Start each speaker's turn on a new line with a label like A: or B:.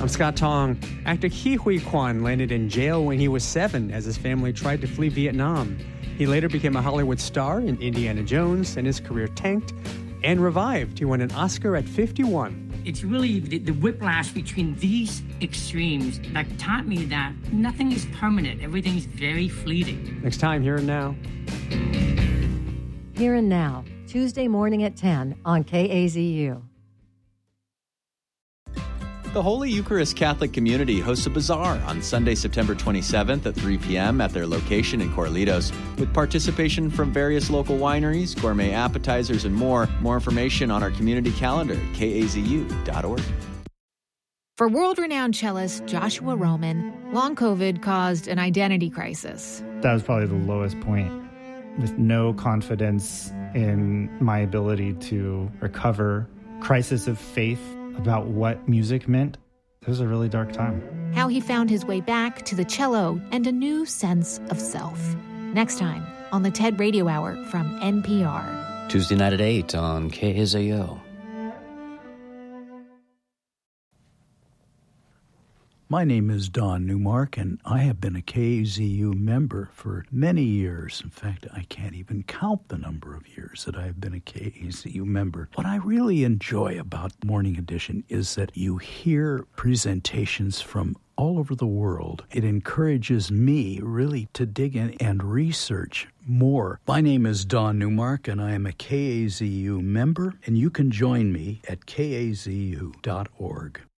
A: I'm Scott Tong. Actor Ke Huy Quan landed in jail when he was 7 as his family tried to flee Vietnam. He later became a Hollywood star in Indiana Jones, and his career tanked and revived. He won an Oscar at 51.
B: It's really the whiplash between these extremes that taught me that nothing is permanent. Everything's very fleeting.
A: Next time, Here and Now.
C: Here and Now, Tuesday morning at 10 on KAZU.
D: The Holy Eucharist Catholic Community hosts a bazaar on Sunday, September 27th at 3 p.m. at their location in Corlitos, with participation from various local wineries, gourmet appetizers, and more. More information on our community calendar at kazu.org.
E: For world-renowned cellist Joshua Roman, long COVID caused an identity crisis.
F: That was probably the lowest point, with no confidence in my ability to recover, crisis of faith about what music meant. It was a really dark time.
E: How he found his way back to the cello and a new sense of self. Next time on the TED Radio Hour from NPR.
G: Tuesday night at 8 on KSAO.
H: My name is Don Newmark, and I have been a KZU member for many years. In fact, I can't even count the number of years that I have been a KZU member. What I really enjoy about Morning Edition is that you hear presentations from all over the world. It encourages me really to dig in and research more. My name is Don Newmark, and I am a KAZU member, and you can join me at kazu.org.